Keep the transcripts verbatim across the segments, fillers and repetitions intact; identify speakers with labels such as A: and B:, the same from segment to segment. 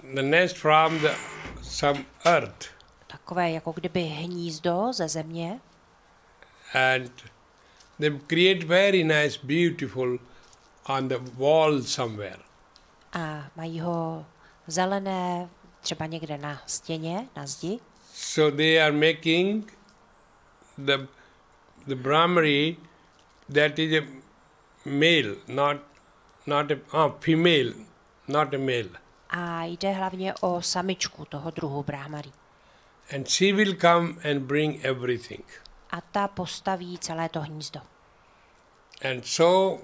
A: the nest from the some earth.
B: Takové jako kdyby hnízdo ze země.
A: And they create very nice, beautiful on the wall somewhere.
B: A mají ho zelené třeba někde na stěně, na zdi.
A: So they are making the the Brahmari that is a male, not not a oh, female, not a male.
B: A jde hlavně o samičku toho druhu brahmarí.
A: And she will come and bring everything.
B: A ta postaví celé to hnízdo.
A: And so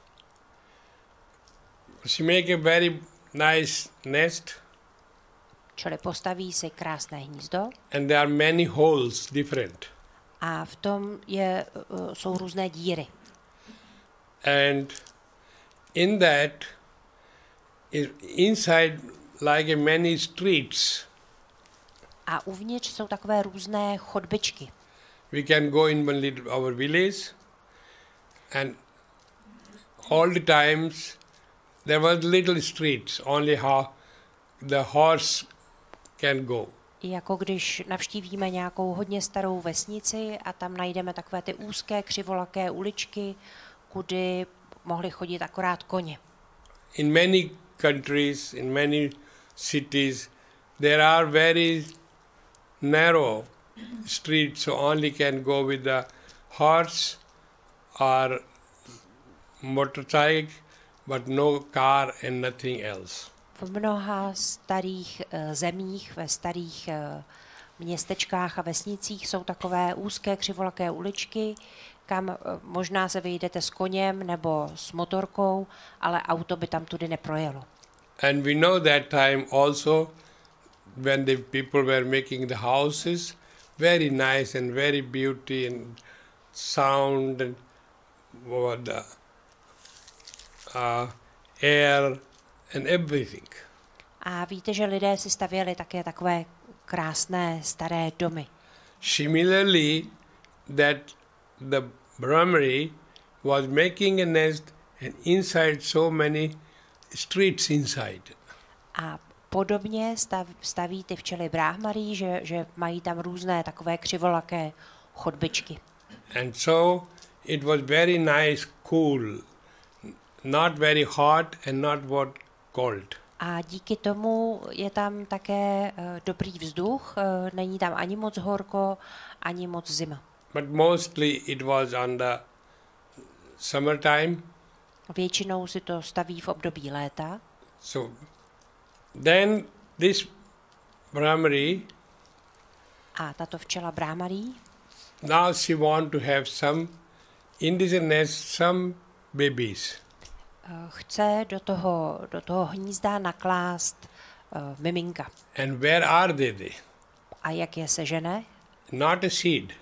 A: she make a very nice nest.
B: Čili postaví si krásné hnízdo.
A: And there are many holes, different.
B: A v tom je, uh, jsou různé díry.
A: And in that is inside like a many streets.
B: A uvnitř jsou takové různé chodbičky.
A: We can go in one little, our village, and all the times there was little streets, only how the horse can go.
B: Jako když navštívíme nějakou hodně starou vesnici a tam najdeme takové ty úzké křivolaké uličky, kudy mohli chodit akorát koně.
A: In many countries, in many cities, there are very narrow streets, so only can go with the horse or motorcycle, but no car and nothing else.
B: V mnoha starých uh, zemích, ve starých uh, městečkách a vesnicích jsou takové úzké křivolaké uličky, kam uh, možná se vyjdete s koněm nebo s motorkou, ale auto by tam tudy neprojelo.
A: And we know that time also when the people were making the houses, very nice and very beauty and sound and what the uh, air and everything.
B: A víte, že lidé si stavěli také takové krásné staré domy.
A: Similarly, that the Brahmari was making a nest and inside so many streets inside.
B: A podobně stav, staví ty včely bráhmarí, že, že mají tam různé takové křivolaké chodbičky.
A: And so it was very nice, cool, not very hot and not what cold.
B: A díky tomu je tam také uh, dobrý vzduch, uh, není tam ani moc horko, ani moc zima.
A: But mostly it was on the summertime.
B: Většinou si to staví v období léta.
A: So then this Brahmari,
B: A tato včela bráhmarí,
A: now she want to have some, in this nest, some babies.
B: uh, chce do toho, do toho hnízda naklást uh, miminka.
A: And where are they? they?
B: A jak je sežene?
A: Not a seed.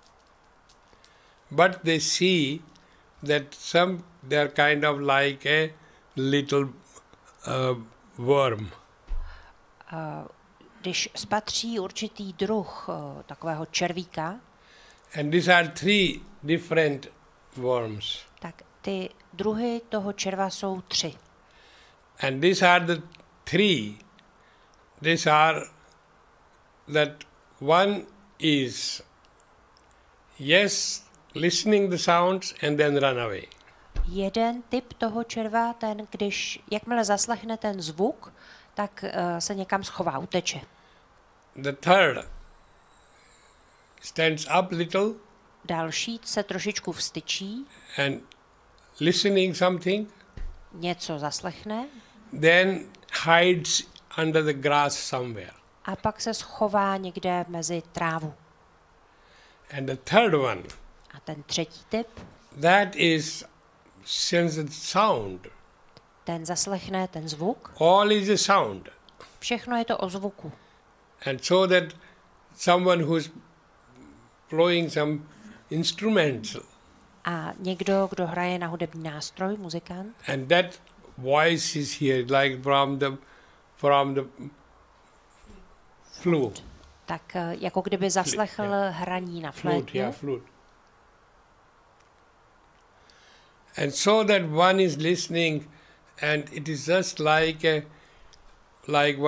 A: But they see that some, they are kind of like a little uh, worm.
B: Uh, když spatří určitý druh uh, takového červíka,
A: And these are three different worms.
B: tak ty druhy toho červa jsou tři.
A: And these are the three. These are that one is yes, listening the sounds and then run away.
B: Jeden typ toho červa, ten, když jakmile zaslechne ten zvuk, tak uh, se někam schová, uteče.
A: The third stands up little
B: Další se trošičku vstyčí,
A: and listening something,
B: něco zaslechne
A: then hides under the grass somewhere.
B: a pak se schová někde mezi trávu.
A: And the third one,
B: A ten třetí typ,
A: that is senses sound.
B: ten zaslechne ten zvuk.
A: All is a sound.
B: Všechno je to o zvuku.
A: And so that someone who's blowing some instruments,
B: A někdo, kdo hraje na hudební nástroj, muzikant,
A: and that voice is here like from the from the flute.
B: tak uh, jako kdyby zaslechl
A: yeah.
B: hraní na
A: Flute,
B: flétnu.
A: yeah, flute. And so that one is listening, and it is just like a, like